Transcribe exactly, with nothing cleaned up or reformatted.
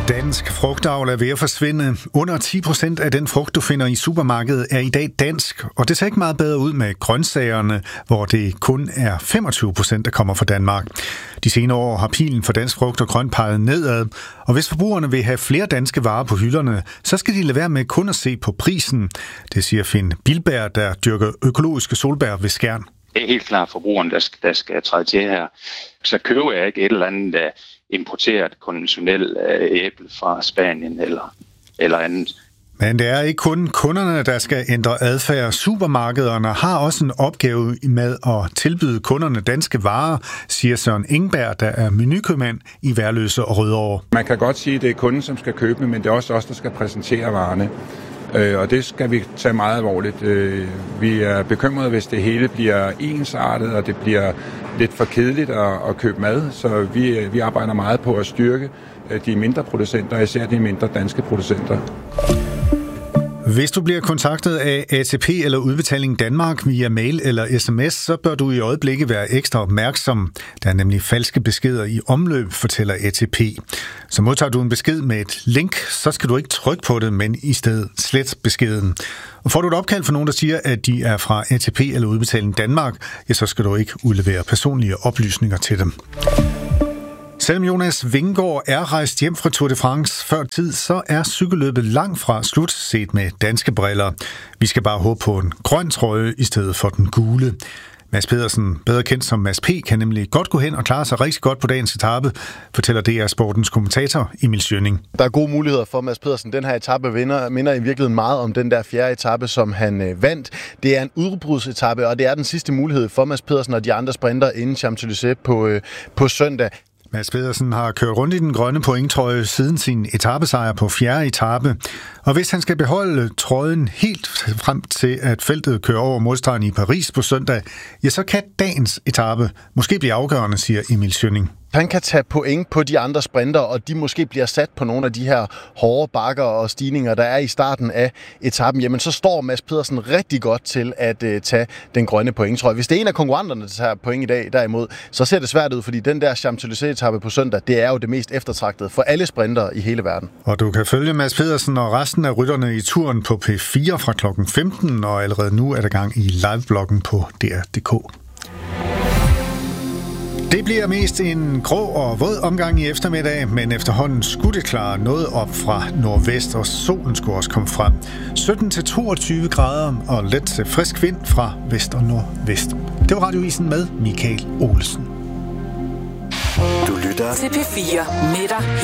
Dansk frugtavl er ved at forsvinde. Under ti procent af den frugt, du finder i supermarkedet, er i dag dansk, og det ser ikke meget bedre ud med grøntsagerne, hvor det kun er femogtyve procent, der kommer fra Danmark. De senere år har pilen for dansk frugt og grønt peget nedad, og hvis forbrugerne vil have flere danske varer på hylderne, så skal de lade være med kun at se på prisen. Det siger Finn Bilberg, der dyrker økologiske solbær ved Skjern. Det er helt klart forbrugeren, der skal, der skal træde til her. Så køber jeg ikke et eller andet uh, importeret konventionelt uh, æble fra Spanien eller, eller andet. Men det er ikke kun kunderne, der skal ændre adfærd. Supermarkederne har også en opgave med at tilbyde kunderne danske varer, siger Søren Ingberg, der er menukøbmand i Værløse og Rødovre. Man kan godt sige, at det er kunden, som skal købe, men det er også os, der skal præsentere varerne. Og det skal vi tage meget alvorligt. Vi er bekymrede, hvis det hele bliver ensartet, og det bliver lidt for kedeligt at købe mad. Så vi, vi arbejder meget på at styrke de mindre producenter, især de mindre danske producenter. Hvis du bliver kontaktet af A T P eller Udbetaling Danmark via mail eller sms, så bør du i øjeblikket være ekstra opmærksom. Der er nemlig falske beskeder i omløb, fortæller A T P. Så modtager du en besked med et link, så skal du ikke trykke på det, men i stedet slet beskeden. Og får du et opkald fra nogen, der siger, at de er fra A T P eller Udbetaling Danmark, ja, så skal du ikke udlevere personlige oplysninger til dem. Selvom Jonas Vingegaard er rejst hjem fra Tour de France før tid, så er cykelløbet langt fra slut set med danske briller. Vi skal bare håbe på en grøn trøje i stedet for den gule. Mads Pedersen, bedre kendt som Mads P., kan nemlig godt gå hen og klare sig rigtig godt på dagens etape, fortæller D R Sportens kommentator Emil Schønning. Der er gode muligheder for Mads Pedersen. Den her etape vinder, minder i virkeligheden meget om den der fjerde etape, som han øh, vandt. Det er en udbrudsetape, og det er den sidste mulighed for Mads Pedersen og de andre sprinter inden Champs-Élysées på, øh, på søndag. Mads Pedersen har kørt rundt i den grønne pointtrøje siden sin etapesejr på fjerde etape. Og hvis han skal beholde trøjen helt frem til, at feltet kører over modstanden i Paris på søndag, ja, så kan dagens etape måske blive afgørende, siger Emil Schønning. Han kan tage point på de andre sprinter, og de måske bliver sat på nogle af de her hårde bakker og stigninger, der er i starten af etappen. Jamen, så står Mads Pedersen rigtig godt til at uh, tage den grønne point, tror jeg. Hvis det er en af konkurrenterne, der tager point i dag, derimod, så ser det svært ud, fordi den der Champs-Élysées-etape på søndag, det er jo det mest eftertragtede for alle sprinter i hele verden. Og du kan følge Mads Pedersen og resten af rytterne i turen på P fire fra klokken femten, og allerede nu er der gang i livebloggen på D R punktum d k. Det bliver mest en grå og våd omgang i eftermiddag, men efterhånden skulle det klare noget op fra nordvest, og solen skulle også komme frem. sytten til toogtyve grader og let til frisk vind fra vest og nordvest. Det var Radioavisen med Michael Olsen. Du lytter til P fire med dig